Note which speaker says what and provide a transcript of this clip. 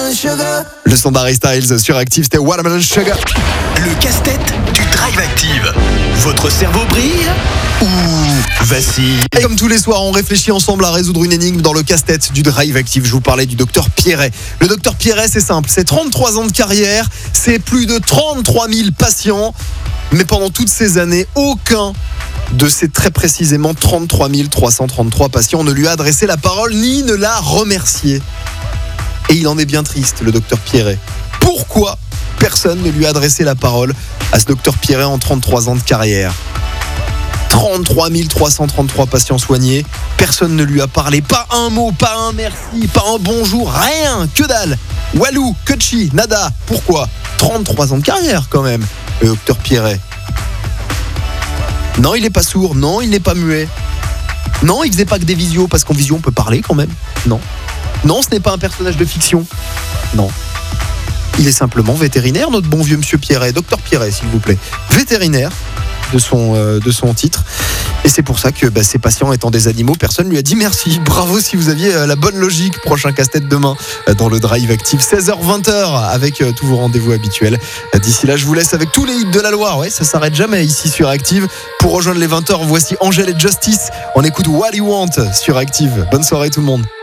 Speaker 1: Watermelon Sugar.
Speaker 2: Le son d'Harry Styles sur Active, c'était Watermelon Sugar.
Speaker 3: Le casse-tête du Drive Active. Votre cerveau brille ou vacille?
Speaker 2: Et comme tous les soirs, on réfléchit ensemble à résoudre une énigme dans le casse-tête du Drive Active. Je vous parlais du docteur Pierret. Le docteur Pierret, c'est simple, c'est 33 ans de carrière, c'est plus de 33 000 patients. Mais pendant toutes ces années, aucun de ces très précisément 33 333 patients ne lui a adressé la parole ni ne l'a remercié. Et il en est bien triste, le docteur Pierret. Pourquoi personne ne lui a adressé la parole à ce docteur Pierret en 33 ans de carrière? 33 333 patients soignés, personne ne lui a parlé, pas un mot, pas un merci, pas un bonjour, rien, que dalle. Walou, que chi, nada. Pourquoi? 33 ans de carrière quand même, le docteur Pierret. Non, il n'est pas sourd, non, il n'est pas muet. Non, il faisait pas que des visios, parce qu'en visio on peut parler quand même. Non. Non, ce n'est pas un personnage de fiction. Non. Il est simplement vétérinaire, notre bon vieux monsieur Pierret, docteur Pierret s'il vous plaît. Vétérinaire de son titre. Et c'est pour ça que ces patients étant des animaux, personne ne lui a dit merci. Bravo si vous aviez la bonne logique. Prochain casse-tête demain dans le Drive Active, 16h-20h avec tous vos rendez-vous habituels. D'ici là, je vous laisse avec tous les hits de la Loire. Ouais, ça s'arrête jamais ici sur Active. Pour rejoindre les 20h, voici Angèle et Justice. On écoute What You Want sur Active. Bonne soirée tout le monde.